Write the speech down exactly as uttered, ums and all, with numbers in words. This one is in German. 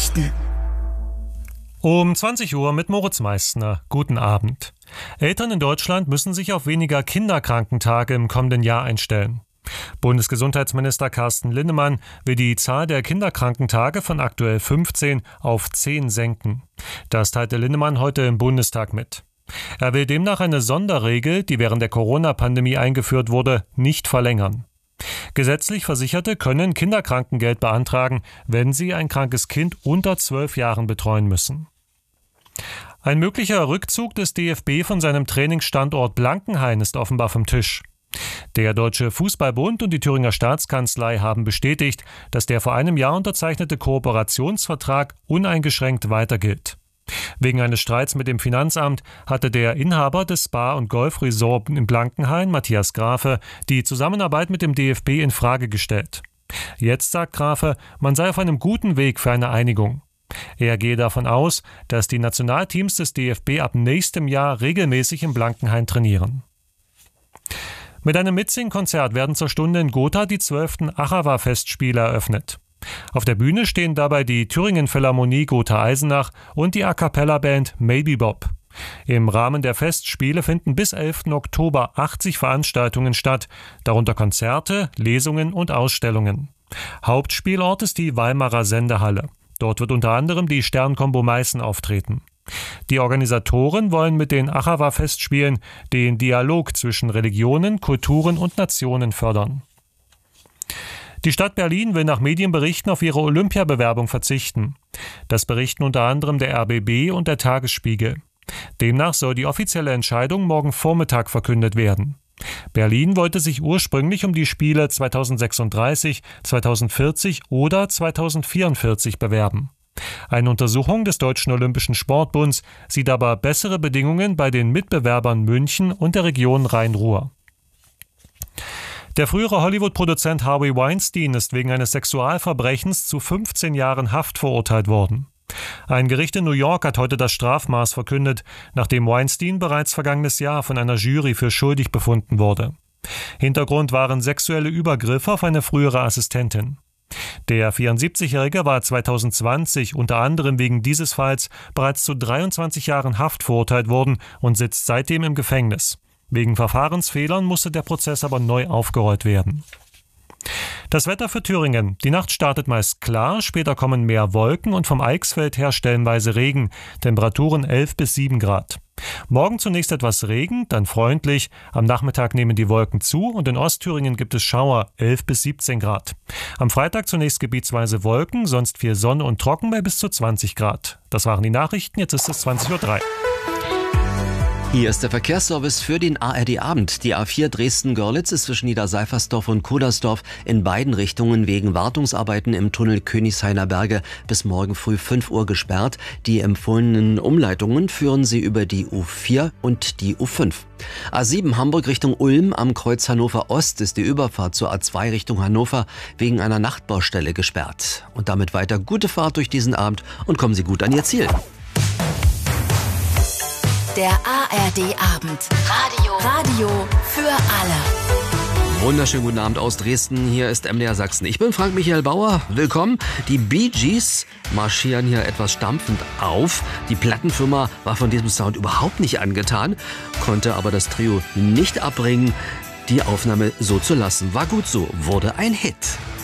Nachrichten. Um zwanzig Uhr mit Moritz Meissner. Guten Abend. Eltern in Deutschland müssen sich auf weniger Kinderkrankentage im kommenden Jahr einstellen. Bundesgesundheitsminister Carsten Linnemann will die Zahl der Kinderkrankentage von aktuell fünfzehn auf zehn senken. Das teilte Linnemann heute im Bundestag mit. Er will demnach eine Sonderregel, die während der Corona-Pandemie eingeführt wurde, nicht verlängern. Gesetzlich Versicherte können Kinderkrankengeld beantragen, wenn sie ein krankes Kind unter zwölf Jahren betreuen müssen. Ein möglicher Rückzug des D F B von seinem Trainingsstandort Blankenhain ist offenbar vom Tisch. Der Deutsche Fußballbund und die Thüringer Staatskanzlei haben bestätigt, dass der vor einem Jahr unterzeichnete Kooperationsvertrag uneingeschränkt weiter gilt. Wegen eines Streits mit dem Finanzamt hatte der Inhaber des Spa- und Golfresort in Blankenhain, Matthias Grafe, die Zusammenarbeit mit dem D F B in Frage gestellt. Jetzt sagt Grafe, man sei auf einem guten Weg für eine Einigung. Er gehe davon aus, dass die Nationalteams des D F B ab nächstem Jahr regelmäßig in Blankenhain trainieren. Mit einem Mitsing-Konzert werden zur Stunde in Gotha die zwölften Achawa-Festspiele eröffnet. Auf der Bühne stehen dabei die Thüringen Philharmonie Gotha-Eisenach und die A-Cappella-Band Maybe Bob. Im Rahmen der Festspiele finden bis elften Oktober achtzig Veranstaltungen statt, darunter Konzerte, Lesungen und Ausstellungen. Hauptspielort ist die Weimarer Sendehalle. Dort wird unter anderem die Sternkombo Meißen auftreten. Die Organisatoren wollen mit den Achawa-Festspielen den Dialog zwischen Religionen, Kulturen und Nationen fördern. Die Stadt Berlin will nach Medienberichten auf ihre Olympiabewerbung verzichten. Das berichten unter anderem der R B B und der Tagesspiegel. Demnach soll die offizielle Entscheidung morgen Vormittag verkündet werden. Berlin wollte sich ursprünglich um die Spiele zweitausendsechsunddreißig, zweitausendvierzig oder zweitausendvierundvierzig bewerben. Eine Untersuchung des Deutschen Olympischen Sportbunds sieht aber bessere Bedingungen bei den Mitbewerbern München und der Region Rhein-Ruhr. Der frühere Hollywood-Produzent Harvey Weinstein ist wegen eines Sexualverbrechens zu fünfzehn Jahren Haft verurteilt worden. Ein Gericht in New York hat heute das Strafmaß verkündet, nachdem Weinstein bereits vergangenes Jahr von einer Jury für schuldig befunden wurde. Hintergrund waren sexuelle Übergriffe auf eine frühere Assistentin. Der vierundsiebzigjährige war zweitausendzwanzig unter anderem wegen dieses Falls bereits zu dreiundzwanzig Jahren Haft verurteilt worden und sitzt seitdem im Gefängnis. Wegen Verfahrensfehlern musste der Prozess aber neu aufgerollt werden. Das Wetter für Thüringen. Die Nacht startet meist klar, später kommen mehr Wolken und vom Eichsfeld her stellenweise Regen. Temperaturen elf bis sieben Grad. Morgen zunächst etwas Regen, dann freundlich. Am Nachmittag nehmen die Wolken zu und in Ostthüringen gibt es Schauer, elf bis siebzehn Grad. Am Freitag zunächst gebietsweise Wolken, sonst viel Sonne und trocken bei bis zu zwanzig Grad. Das waren die Nachrichten, jetzt ist es zwanzig Uhr drei. Hier ist der Verkehrsservice für den A R D-Abend. Die A vier Dresden-Görlitz ist zwischen Niederseifersdorf und Kudersdorf in beiden Richtungen wegen Wartungsarbeiten im Tunnel Königshainer Berge bis morgen früh fünf Uhr gesperrt. Die empfohlenen Umleitungen führen sie über die U vier und die U fünf. A sieben Hamburg Richtung Ulm am Kreuz Hannover Ost ist die Überfahrt zur A zwei Richtung Hannover wegen einer Nachtbaustelle gesperrt. Und damit weiter gute Fahrt durch diesen Abend und kommen Sie gut an Ihr Ziel. Der A R D-Abend. Radio. Radio für alle. Wunderschönen guten Abend aus Dresden. Hier ist M D R Sachsen. Ich bin Frank Michael Bauer. Willkommen. Die Bee Gees marschieren hier etwas stampfend auf. Die Plattenfirma war von diesem Sound überhaupt nicht angetan, konnte aber das Trio nicht abbringen, die Aufnahme so zu lassen. War gut so, wurde ein Hit.